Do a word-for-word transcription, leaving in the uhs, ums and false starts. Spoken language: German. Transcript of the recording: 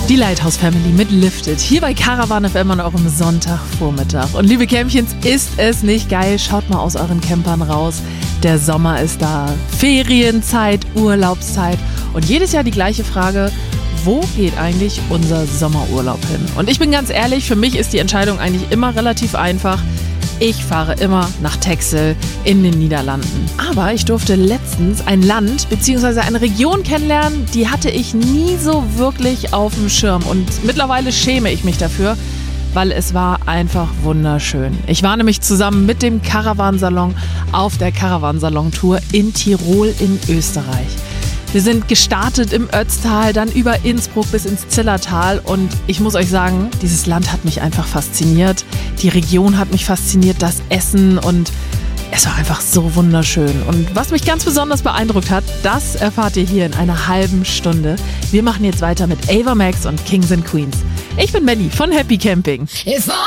Die Lighthouse Family mit Lifted, hier bei Caravan F M an eurem Sonntagvormittag. Und liebe Campchens, ist es nicht geil? Schaut mal aus euren Campern raus. Der Sommer ist da, Ferienzeit, Urlaubszeit und jedes Jahr die gleiche Frage: Wo geht eigentlich unser Sommerurlaub hin? Und ich bin ganz ehrlich, für mich ist die Entscheidung eigentlich immer relativ einfach. Ich fahre immer nach Texel in den Niederlanden. Aber ich durfte letztens ein Land bzw. eine Region kennenlernen, die hatte ich nie so wirklich auf dem Schirm. Und mittlerweile schäme ich mich dafür, weil es war einfach wunderschön. Ich war nämlich zusammen mit dem Caravansalon auf der Caravansalon-Tour in Tirol in Österreich. Wir sind gestartet im Ötztal, dann über Innsbruck bis ins Zillertal und ich muss euch sagen, dieses Land hat mich einfach fasziniert. Die Region hat mich fasziniert, das Essen und es war einfach so wunderschön. Und was mich ganz besonders beeindruckt hat, das erfahrt ihr hier in einer halben Stunde. Wir machen jetzt weiter mit Ava Max und Kings and Queens. Ich bin Melli von Happy Camping.